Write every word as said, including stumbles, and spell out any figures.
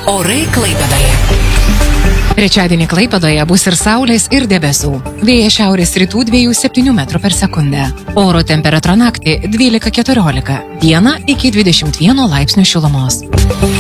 Orai Klaipėdoje. Trečiadienį Klaipėdoje bus ir saulės, ir debesų. Vėjas šiaurės rytų dviejų septynių metrų per sekundę. Oro temperatūra naktį dvylika keturiolika, dieną iki dvidešimt vieno laipsnio šilumos.